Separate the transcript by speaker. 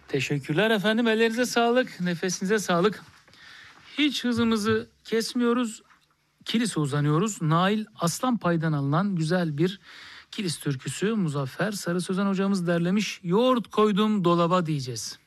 Speaker 1: Teşekkürler efendim. Ellerinize sağlık, nefesinize sağlık. Hiç hızımızı kesmiyoruz. Kilis'e uzanıyoruz. Nail Aslanpay'dan alınan güzel bir Kilis türküsü Muzaffer Sarı Sözen hocamız derlemiş. Yoğurt koydum dolaba diyeceğiz.